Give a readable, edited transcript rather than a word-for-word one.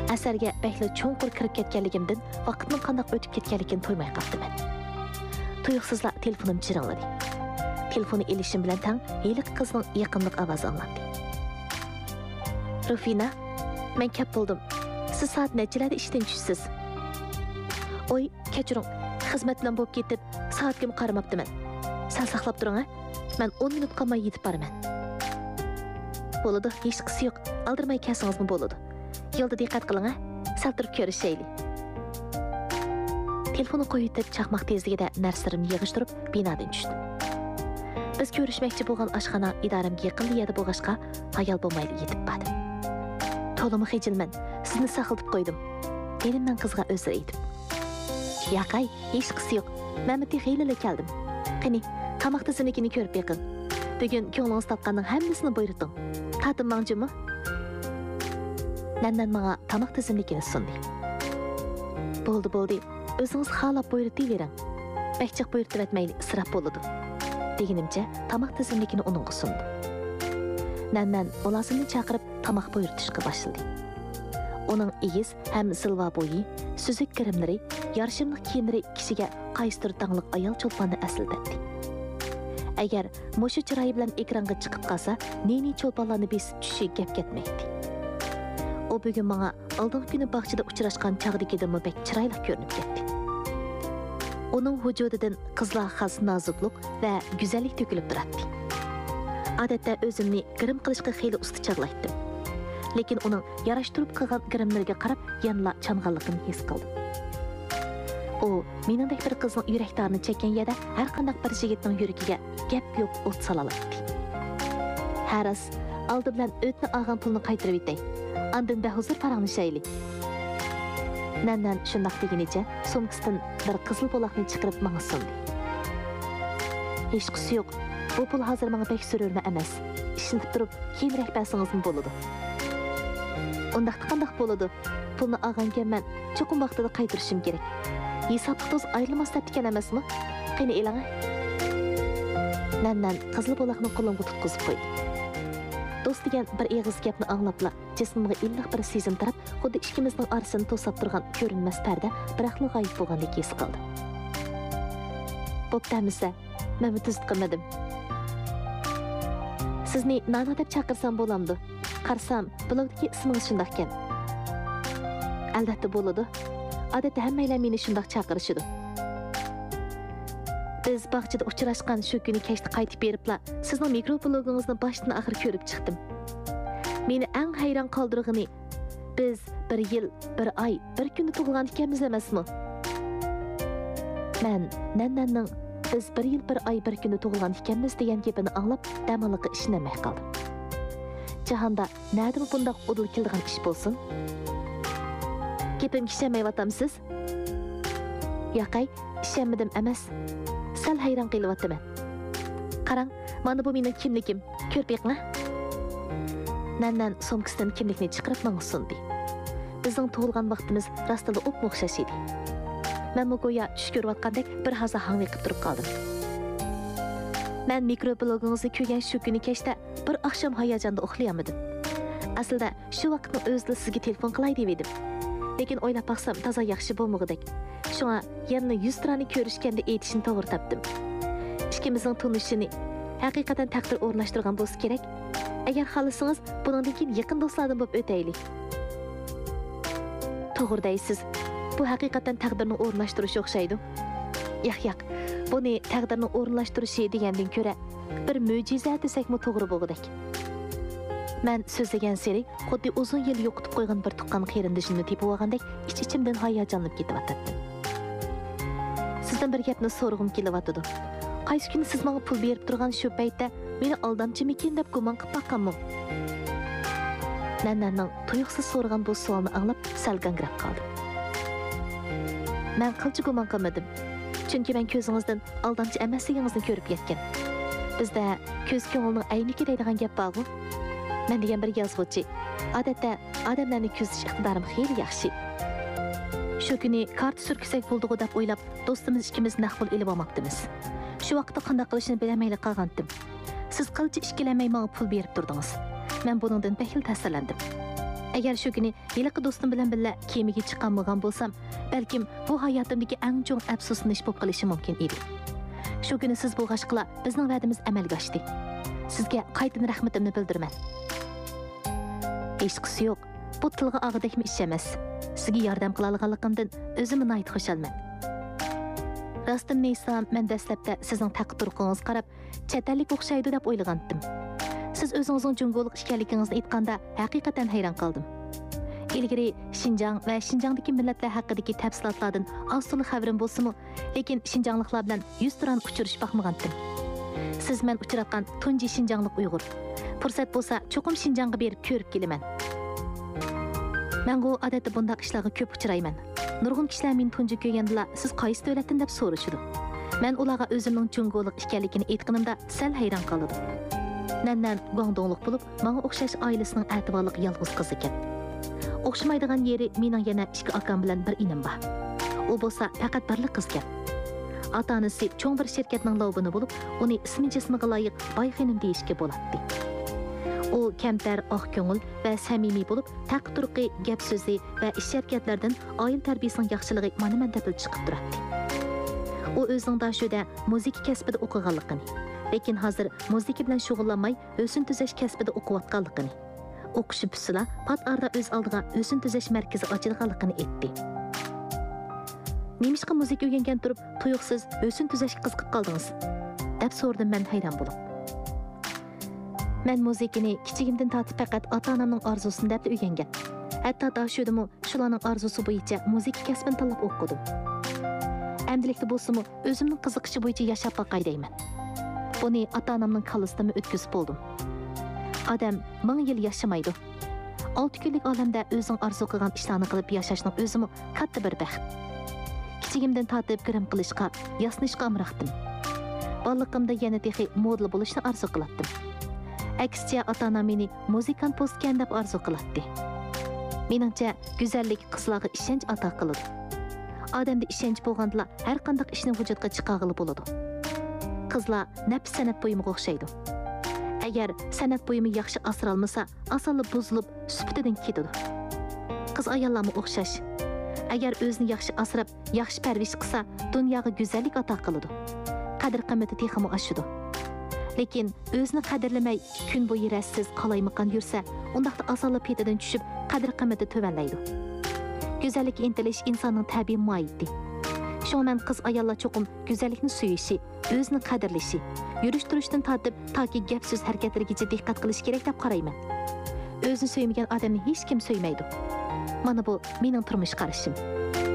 Asarga bəkli cho'nqur kirib ketganligimdan vaqtning qanday o'tib ketganligini to'ymay qoldim. Tuyuqsizla telefonim jiringladi. Telefonni elishim bilan tang heliq qizning yaqinlik ovozi anglandi. Rufina, men kep bo'ldim. Siz soat nechalarda ishdan tushsiz? Oy, kechiring. Xizmat bilan bo'lib ketib, soatga qaramabdiman. Sen saqlab turing, ha? Men 10 minut qolmay yetib boraman. Bo'ladi, hech qisi yo'q. Aldirmay kelsingizmi bo'ladi. Yo'lda diqqat qiling, ha? Sal turib ko'rishaylik. Telefonni qo'yib chaqmoq tezligida narsalarimni yig'ishtirib, binodan tushdim. Biz ko'rishmoqchi bo'lgan oshxona idoramga yaqin yerda bo'lg'ashqa, hayol bo'lmayli yetib bordim. To'limi xijilman. Sizni saqlatib qo'ydim. Dedim men qizga o'zir aytib. Yaqay, hech qisi yo'q. Men bitta xeylila keldim. Qani, qamoq tizimligini ko'rib beqing. Bugun ko'nglingiz topganning hammasini buyurdim. Tatim manjimi? Nandan menga qamoq tizimligini sundi. Bo'ldi. O'zingiz xalab buyurtavering. Bakchiq buyurtib etmayli, isrof bo'ladi. Deganimcha, qamoq tizimligini uningga sundi. Nandan bolasini chaqirib qamoq buyurtishga boshladi. Uning egiz ham silva bo'yi, suzuk kirimlari, yarashimli kiyimlari kishiga qaysidir tangliq ayol cho'lponni aslatdi. Agar mushu chiroyi bilan ekranga chiqib qolsa, neni cho'lponlarni besib tushishi gap ketmaydi. O bugun menga oldingi kuni bog'chada uchrashgan chaqdagidimi bek chiroyli ko'rinib ketdi. Uning vujudidan qizlar xas nozuklik va go'zallik to'kilib turadi. Odatda o'zimni grim qilishga xeyli usta chaqlaydim. Lekin uning yarashtirib qilgan grimlarga qarab yanla changanligini his qildim. O, meningdek bir qizning yurakdarini chekkan yerda har qanday bir yigitning yuragiga gap yo'q o't salalatdi. Haras, oldi bilan o'tni olgan pulni qaytarib etay. Andin behuzur paranglashaylik. Nandan shundoq degunicha sumkasidan bir qizil poloqni chiqarib menga sundi. Hech qisi yo'q. Bu pul hozir menga pek sururma emas. Ishni turib, keyinroq bersangiz bo'ladi. Undaqda qanday bo'ladi? Pulni olganga men cho'qim vaqtida qaytarishim kerak. Hisobimiz ayrilmas ekan emasmi? Qani elang. Nandan qizil poloqni qo'limga tutqizib qo'ydi. Do'st degan bir eg'iz gapni anglabla, jismimga illiq bir sezim tarab, xuddi ikkimizning orasini to'sab turgan ko'rinmas parda biraqli g'oyib bo'lgandek his qildim. Bo'ptamisa, men tuzit qilmadim. Sizni Nana deb chaqirsam bo'lamdi. Qarsam, blogdagi ismingiz shundoq ekan. Albatta bo'ladi. Odatda hammalar meni shundoq chaqirishadi. Biz bog'chada uchrashgan shu kuni kechda qaytib beribla, sizning mikroblogingizni boshdan oxir ko'rib chiqdim. Meni eng hayron qoldirgani, biz 1 yil, 1 oy, 1 kunda tug'ilgan ekanmiz emasmi? Men Nannaning biz 1 yil, 1 oy, 1 kunda tug'ilgan ekanmiz degan gapini anglab, damaliqqa ishonmay qoldim. Jahonda nima bundoq udil kelgan ish bo'lsin? Gapimga ishonmayapamsiz? Yo'qay, ishonmadim emas. Sal hayron qilyapman. Qarang, mana bu mening kimligim. Ko'rib beqing. Nandan sumkasidan kimlikni chiqarib menga sundi. Bizning tug'ilgan vaqtimiz rostida o'xshash edi. Men go'yo tush ko'rayotgandek bir haza hangliqib turib qoldim. Men mikroblogingizni ko'rgan shu kuni kechda bir oqshom hayajonda uxlayolmadim. Aslida shu vaqtni o'zida sizga telefon qilay deb edim. Lekin o'ylab baqsam toza yaxshi bo'lmag'idek. Shunga yana 100 tirani ko'rishganda aytishni to'g'ri topdim. Ikkimizning tunishini haqiqatan taqdir o'rnashtirgan bo'lsa kerak. Agar xohlasangiz, bundan keyin yaqin do'stlardan bo'lib o'taylik. To'g'ri deysiz. Bu haqiqatan taqdirni o'rnashtirish o'xshaydi. Yo'q. Buni taqdirni o'rnashtirishi degandan ko'ra bir mo'jiza desakmi to'g'ri bo'lgudek. Men so'zlagan seri xuddi uzun yil yo'qotib qo'ygan bir tuqqan qarindishimni tepib olgandek ich-ichimdan hayajonlanib ketyapti. Sizdan bir gapni so'rag'im kelyapti. Qaysi kuni siz menga pul berib turgan shu paytda meni aldamchimikin deb gumon qilib boqqanmi? Nannaning tuyuqsiz so'ragan bu savolni anglab sal gangrab qoldim. Men qilchi gumon qilmadim. Chunki men ko'zingizdan aldamchi emasligingizni ko'rib yetgan. Bizda ko'z ko'ngilning ayniki deydigan gap bor-ku. Men degan bir yozuvchi. Odatda odamlarni ko'zish iqtidorim xeyli yaxshi. Shu kuni karta surkisak bo'ldi deb o'ylab, do'stimiz ikkimiz naql elib olmoqdimiz. Shu vaqtda qanday qilishni bilmayli qolgandim. Siz qilchi ishkilanmay menga pul berib turdingiz. Men buningdan behil ta'sirlandim. Agar shu kuni yiliqi do'stim bilan birga kemaga chiqolmagan bo'lsam, balkim bu hayotimdagi eng cho'ng afsuslanish bo'lib qolishi mumkin edi. Shu kuni siz bo'lg'ashqila bizning va'damiz amalga oshdi. Sizga qaytadan rahmatimni bildiraman. Hech qisi yo'q. Bu tilga og'idakmi ish emas. Sizga yordam qila olganligimdan o'zim nihoyat xushalman. Rostimni aytsam, men dastlabda sizning taqdirqingiz qarab, chet-ellik o'xshaydi deb o'ylagandim. Siz o'zingizning jungolik ekanligingizni aytganda haqiqatan hayron qoldim. Ilgari Xinjiang va Xinjiangdagi millatlar haqidagi tafsilotlardan oz-to'la xabarim bo'lsa-mu, lekin Xinjiangliklar bilan 100 turan uchrashib boqmagandim. Siz men uchratgan tunji Xinjianglik Uyg'ur. Fursat bo'lsa, cho'qim Xinjiangga berib ko'rib kelaman. Men bu odatda bunday ishlarga ko'p uchrayman. Nurg'un kishilar meni tunji ko'rganda, siz qaysi davlatdan deb so'rashdi. Men ularga o'zimning jungolik ekanligini aytganimda sal hayron qoldim. Nandan Guangdonglik bo'lib, menga o'xshash oilasining a'tiborli yolg'iz qiz ekan. O'xshamaydigan yeri mening yana ikki akam bilan bir inim bor. U bo'lsa faqat birlik qiz ekan. Ota-onasi cho'ng bir shirkatning lobini bo'lib, uni ismi-jismiga loyiq Boyxonim deyishga bo'ladi. U kamtar, oq ko'ngil va samimiy bo'lib, taqdirqi, gap so'zi va ish sharkatlardan oil tarbiyasining yaxshiligi mana deb chiqib turadi. U o'zining dashuda muzika kasbida o'qiganligini, lekin hozir muzika bilan shug'ullanmay, o'sin tuzash kasbida o'qiyotganligini, o'qishi pisila pat arada o'z oldiga o'sin tuzash markazi ochilganligini aytdi. Nemishqa muzika o'rgangan turib, tuyuqsiz o'sin tuzashga qiziqib qoldingiz? deb so'radim men hayron bo'lib. Men muzikani kichigimdan tortib faqat ota-onamning orzusini deb o'rgangan. Hatto dashudimi shularning orzusi bo'yicha muzika kasbini tanlab o'qidim. Amdilikda bo'lsa-mu, o'zimning qiziqishi bo'yicha yashab boqay deyman. Buni ota-onamning kallasida o'tkazib bo'ldim. Odam 1000 yil yashamaydi. 6 kunlik olamda o'zing orzu qilgan ishlarni qilib yashashning o'zimi katta bir baxt. Kichigimdan tortib grim qilishga, yasnishga amraqdim. Bolaligimda yana texi model bo'lishni orzu qilardim. Aksicha ota-onam meni muzikant postgan deb orzu qiladi. Meningcha, go'zallik qizlarga ishonch ato qiladi. Odamda ishonch bo'lganda har qanday ishni vujudga chiqarg'ili bo'ladi. Qizlar nafs san'at buyumiga o'xshaydi. Agar san'at buyumi yaxshi asralmasa, asali buzilib, suftidan ketadi. Qiz ayollarga o'xshash. Agar o'zini yaxshi asrab, yaxshi parvish qilsa, dunyoga go'zallik ato qiladi. Qadr-qimmati texmi oshadi. Lekin o'zini qadrlamay, kun bo'yi rassiz qalaymaqan yursa, undaqda asali petidan tushib, qadr-qimmati tuvanlaydi. Go'zallikka intilish insonning tabiiy moyiti. Shundan qiz ayollar cho'qim go'zallikni suyishi, o'zini qadrlashi, yurish-turishdan tortib toki gap so'z harakatlarigacha diqqat qilish kerak deb qarayman. O'zini suymagan odamni hech kim suymaydi. Mana bu mening turmush qarashim.